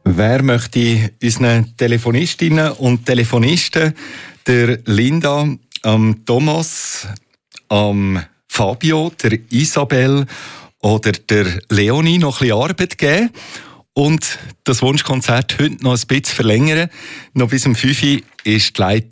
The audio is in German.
Wer möchte unseren Telefonistinnen und Telefonisten, der Linda, Thomas, Fabio, der Isabel oder der Leonie noch ein bisschen Arbeit geben und das Wunschkonzert heute noch ein bisschen verlängern? Noch bis um 5 Uhr ist die Leitung